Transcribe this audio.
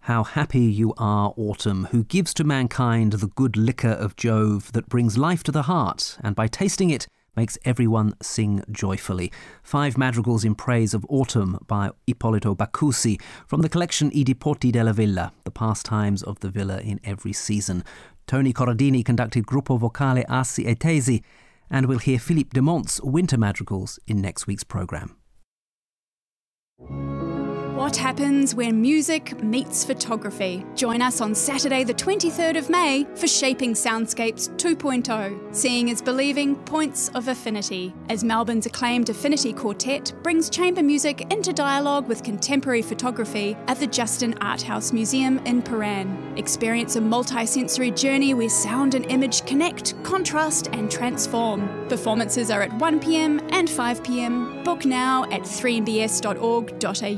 How happy you are, autumn, who gives to mankind the good liquor of Jove that brings life to the heart, and by tasting it, makes everyone sing joyfully. 5 madrigals in praise of autumn by Ippolito Baccusi from the collection I Diporti della Villa, the pastimes of the villa in every season. Tony Corradini conducted Gruppo Vocale Assi e Tesi, and we'll hear Philippe de Mont's winter madrigals in next week's programme. What happens when music meets photography? Join us on Saturday the 23rd of May for Shaping Soundscapes 2.0, Seeing is Believing Points of Affinity, as Melbourne's acclaimed Affinity Quartet brings chamber music into dialogue with contemporary photography at the Justin Art House Museum in Paran. Experience a multi-sensory journey where sound and image connect, contrast and transform. Performances are at 1pm and 5pm. Book now at 3mbs.org.au.